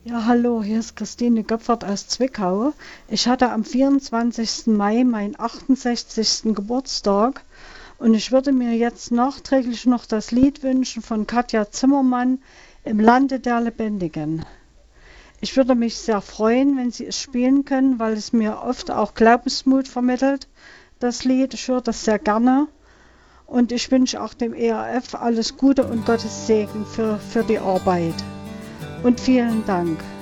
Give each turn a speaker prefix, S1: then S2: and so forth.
S1: Ja, hallo, hier ist Christine Göpfert aus Zwickau. Ich hatte am 24. Mai meinen 68. Geburtstag und ich würde mir jetzt nachträglich noch das Lied wünschen von Katja Zimmermann „Im Lande der Lebendigen". Ich würde mich sehr freuen, wenn Sie es spielen können, weil es mir oft auch Glaubensmut vermittelt, das Lied. Ich höre das sehr gerne und ich wünsche auch dem ERF alles Gute und Gottes Segen für die Arbeit. Und vielen Dank.